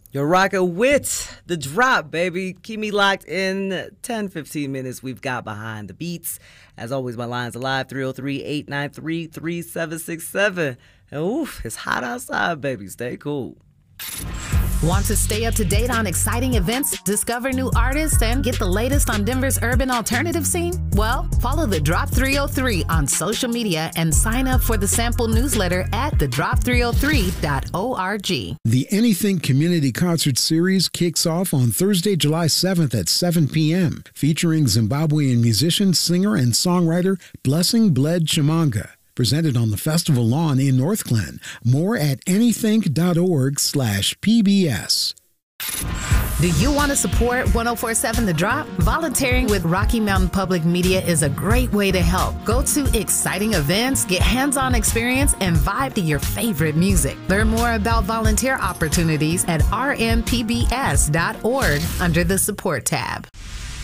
You're rocking with The Drop, baby. Keep me locked in 10-15 minutes. We've got Behind the Beats. As always, my line's alive, 303-893-3767. And oof, it's hot outside, baby. Stay cool. Want to stay up to date on exciting events, discover new artists, and get the latest on Denver's urban alternative scene? Well, follow The Drop 303 on social media and sign up for the sample newsletter at thedrop303.org. The Anything Community Concert Series kicks off on Thursday, July 7th at 7 p.m., featuring Zimbabwean musician, singer, and songwriter Blessing Bled Chimanga. Presented on the festival lawn in North Glen. More at anythink.org/PBS. Do you want to support 1047 The Drop? Volunteering with Rocky Mountain Public Media is a great way to help. Go to exciting events, get hands-on experience, and vibe to your favorite music. Learn more about volunteer opportunities at rmpbs.org under the support tab.